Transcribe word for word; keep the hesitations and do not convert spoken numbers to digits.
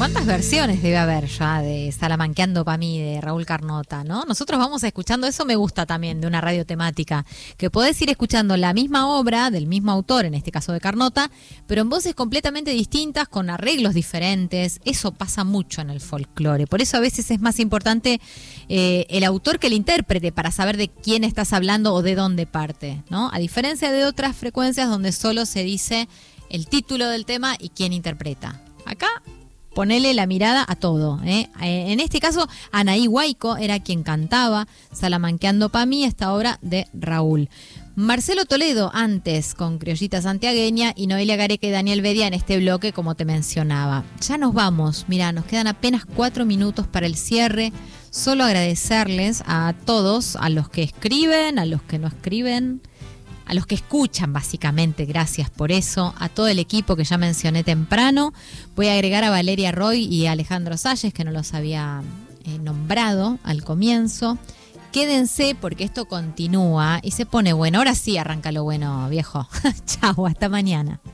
¿Cuántas versiones debe haber ya de Salamanqueando pa' mí, de Raúl Carnota, ¿no? Nosotros vamos escuchando, eso me gusta también de una radio temática, que podés ir escuchando la misma obra del mismo autor, en este caso de Carnota, pero en voces completamente distintas, con arreglos diferentes. Eso pasa mucho en el folclore. Por eso a veces es más importante eh, el autor que el intérprete, para saber de quién estás hablando o de dónde parte, ¿no? A diferencia de otras frecuencias donde solo se dice el título del tema y quién interpreta. Acá ponele la mirada a todo, ¿eh? En este caso, Anaí Huayco era quien cantaba Salamanqueando pa' mí, esta obra de Raúl. Marcelo Toledo antes con Criollita Santiagueña y Noelia Gareca y Daniel Bedia en este bloque, como te mencionaba. Ya nos vamos, mirá, nos quedan apenas cuatro minutos para el cierre. Solo agradecerles a todos, a los que escriben, a los que no escriben, a los que escuchan básicamente, gracias por eso, a todo el equipo que ya mencioné temprano. Voy a agregar a Valeria Roy y a Alejandro Salles, que no los había eh, nombrado al comienzo. Quédense porque esto continúa y se pone bueno. Ahora sí arranca lo bueno, viejo. Chau, hasta mañana.